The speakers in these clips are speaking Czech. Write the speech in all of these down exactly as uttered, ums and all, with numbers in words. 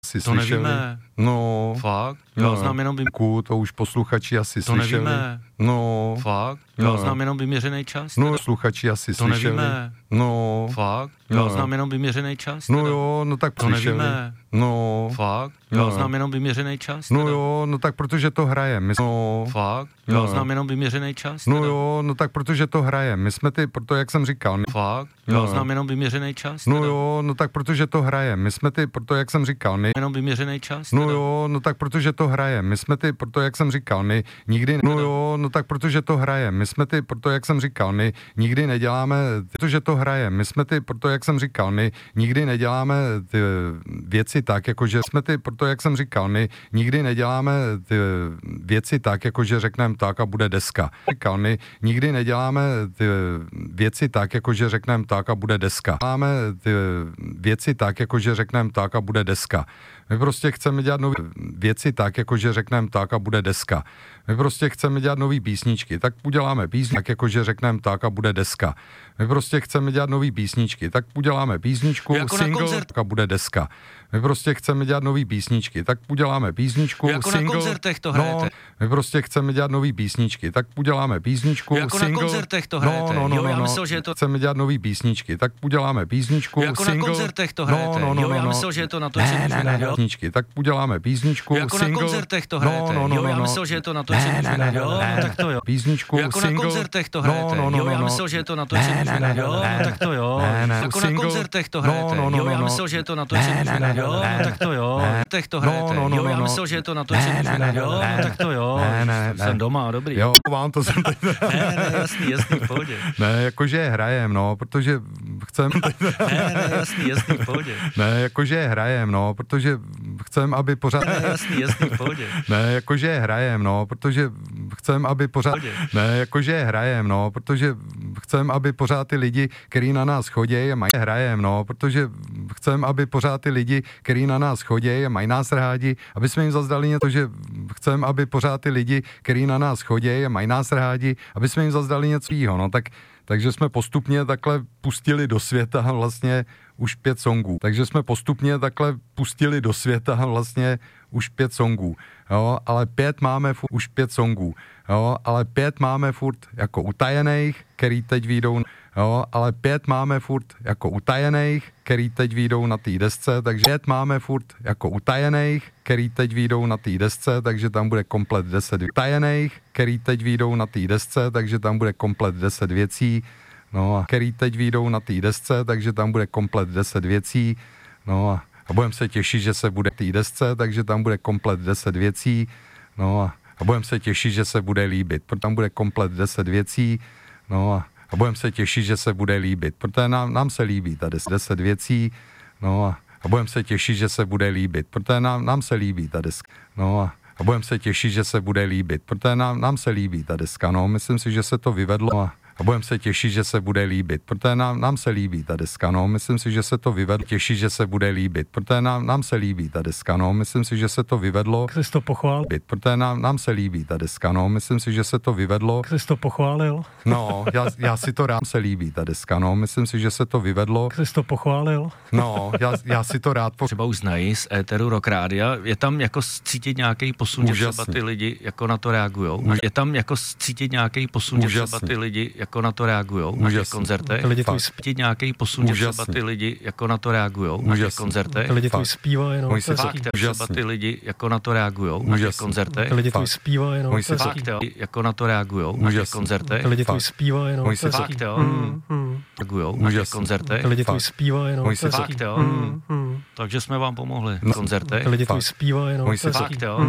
Si to slyšeli? nevíme. No. Fakt? Já no, znám jenom... Vym... To už posluchači asi to slyšeli. nevíme. No. Fakt? Já no. znám jenom vyměřený čas. No, posluchači asi to slyšeli. nevíme. No. Fakt? Já no. znám jenom vyměřený čas. No jo, no tak to slyšeli. nevíme. No. Fakt? Já no. znám jenom vyměřený čas. No jo, no tak protože to hrajem. My... No. Fakt? Já no. znám jenom vyměřený čas. No jo, no tak protože to hrajem. My jsme ty, proto jak jsem říkal. My... Fakt? Já no. znám jenom vyměřený čas. No jo, no tak protože to hrajem. My jsme ty, proto jak jsem říkal. My... Jenom vyměřený čas. No jo, no tak protože to hrajem. My jsme ty, proto jak jsem říkal. My nikdy... No jo, no tak protože to hrajem. My jsme ty, proto jak jsem říkal. My nikdy neděláme, protože to hrajem. My jsme ty, proto jak jsem říkal. My nikdy neděláme ty věci tak, jakože jsme ty, proto jak jsem říkal. My nikdy neděláme ty věci tak, jakože řekneme tak a bude deska. Říkal, my nikdy neděláme ty věci tak, jakože řekneme tak a bude deska. Děláme ty věci tak, jakože řekneme tak a bude deska. My prostě chceme dělat nové věci tak, jakože řekneme tak a bude deska. My prostě chceme dělat nové písničky, tak uděláme písničky, tak jakože řekneme tak a bude deska. My prostě chceme dělat nové písničky, tak uděláme písničku, jako single a bude deska. My prostě chceme dělat nové písničky, tak uděláme písničku, jako single. Na koncertech to hrajete. No, my prostě chceme dělat nové písničky, tak uděláme písničku, jako single. Na koncertech to hrajete. No, no, no, jo, já no, myslel, že je to... Chceme dělat nové písničky, tak uděláme písničku, jako single. Na koncertech to hrajete. No, no, no, jo, já no, myslel, že je to na to, ne, ne, ne, písničky, tak uděláme písničku, jako single. Na koncertech to hrajete. No, no, no, jo, já no, myslel, že je to na to, ne, ne, ne, jo, ne, tak to jo. Písničku, jako single. Na koncertech to hrajete. No, no, no, jo, já no, myslel, že je to na to, ne, ne, ne, jo, ne, tak to jo. ne, ne, jako single. Na koncertech to hrajete. No, no, no, jo, já no, myslel, že je to na to, ne, ne, ne, jo, ne, tak to jo. ne, Těch to no, hrajete. no, no, jo, já no, myslel, že je to na to, ne, ne, ne, jo, ne, tak to jo. Ne, ne, ne. Jsem doma, dobrý. Jo, vám to jsem teď... Ne, ne, jasný, jasný, v pohodě. Ne, jakože hrajem, no, protože chcem... Ne, ne, jasný, jasný, v pohodě. Ne, jakože hrajem, no, protože chcem, aby pořád... Ne, jasný, jasný, v pohodě. Ne, jakože hrajem, no, protože chcem, aby pořád... Ne, jakože hrajem, no, protože chcem, aby pořád ty lidi, který na nás chodí, mají hrajem, no, protože chcem, aby pořád ty lidi, který na nás chodí a mají nás rádi, aby jsme jim zazdali něco, že chcem, aby pořád ty lidi, který na nás chodí a mají nás rádi, aby jsme jim zazdali něco jiného, no, tak takže jsme postupně takhle pustili do světa vlastně už pět songů. Takže jsme postupně takhle pustili do světa vlastně už pět songů. Jo, ale pět máme furt, už pět songů. Jo, ale pět máme furt jako utajených, který teď vyjdou. Jo, ale pět máme furt jako utajených, který teď vyjdou na té desce, takže pět máme furt jako utajených, který teď vyjdou na té desce, takže tam bude komplet deset utajených, který teď vyjdou na té desce, takže tam bude komplet deset věcí, no a který teď vyjdou na té desce, takže tam bude komplet deset věcí, no a, a budeme se těšit, že se bude té desce, takže tam bude komplet deset věcí, no a, a budeme se těšit, že se bude líbit, protože tam bude komplet deset věcí, no a A budeme se těšit, že se bude líbit, protože nám, nám se líbí tady deset věcí, no a, a budeme se těšit, že se bude líbit, protože nám, nám se líbí ta deska, no a, a budeme se těšit, že se bude líbit, protože nám, nám se líbí ta deska, no, myslím si, že se to vyvedlo a, a budeme se těšit, že se bude líbit, protože nám, nám se líbí ta deska, no, myslím si, že se to vyvedlo, těšit, že se bude líbit, protože nám, nám se líbí ta deska, no, myslím si, že se to vyvedlo, jsi to pochválil, protože nám, nám se líbí ta deska, no, myslím si, že se to vyvedlo, jsi to pochválil, no, já, já si to rád se líbí ta deska, no, myslím si, že se to vyvedlo, jsi to pochválil, no, já, já si to rád po... Třeba už znají z éteru Rock Rádia, je tam jako cítit nějaký posun, že třeba ty lidi jako na to reagujou, je tam jako cítit nějaký posun, že třeba ty lidi jako na to reagujou na těch koncertech, lidi tu cítit nějaký posun, že třeba ty lidi jako na to reagujou na těch koncertech, lidi tu zpívají, no, fakt, třeba ty lidi jako na to reagujou na těch koncertech, lidi tu zpívají, no, fakt, jako na to reagujou na těch koncertech, lidi tu zpívají, no, fakt, jo, reagujou na těch koncertech, lidi tu zpívají, no, fakt, jo, takže jsme vám pomohli v koncertech, lidi tu zpívají, no, fakt, jo,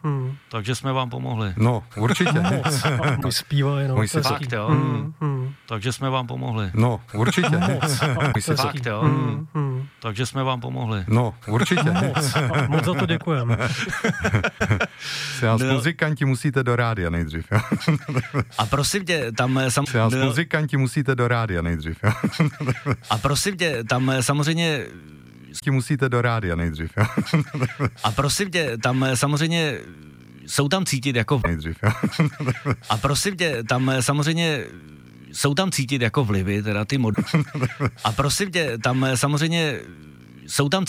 takže jsme vám pomohli. No, určitě. Tu zpívají, no, fakt, jo, takže jsme vám pomohli. No, určitě. Fakt, jo, takže jsme vám pomohli. No, určitě. Moc za to děkujeme. Já s muzikanti musíte do rádia nejdřív, jo. A prosím tě, tam sam... Já s muzikanti musíte do rádia nejdřív, jo. A prosím tě, tam samozřejmě... musíte do rádia nejdřív, jo. A prosím tě, tam samozřejmě... Jsou tam cítit jako... Nejdřív, jo. A prosím tě, tam samozřejmě... Jsou tam cítit jako vlivy, teda ty mod... A prosím tě, tam samozřejmě... Jsou tam